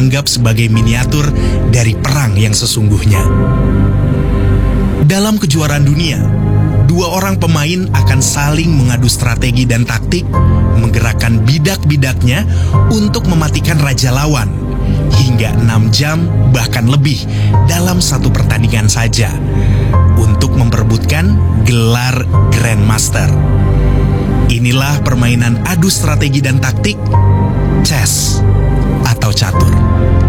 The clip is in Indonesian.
dianggap sebagai miniatur dari perang yang sesungguhnya. Dalam kejuaraan dunia, dua orang pemain akan saling mengadu strategi dan taktik, menggerakkan bidak-bidaknya untuk mematikan raja lawan, hingga 6 jam bahkan lebih dalam satu pertandingan saja, untuk memperebutkan gelar Grandmaster. Inilah permainan adu strategi dan taktik, chess atau catur.